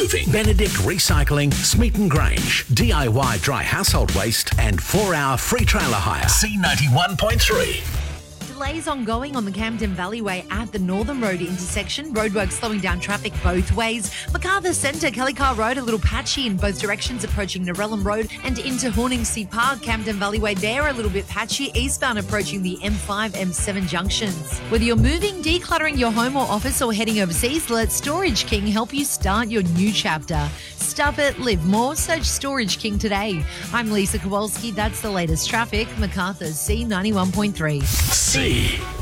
Moving, Benedict Recycling, Smeaton Grange, DIY Dry Household Waste and 4-hour free trailer hire. C91.3. Delays ongoing on the Camden Valleyway at the Northern Road intersection. Roadworks slowing down traffic both ways. Macarthur Centre, Kelly Carr Road, a little patchy in both directions approaching Narellan Road and into Horningsea Park. Camden Valleyway there a little bit patchy. Eastbound approaching the M5, M7 junctions. Whether you're moving, decluttering your home or office or heading overseas, let Storage King help you start your new chapter. Stuff it, live more. Search Storage King today. I'm Lisa Kowalski. That's the latest traffic. Macarthur's C91.3. C.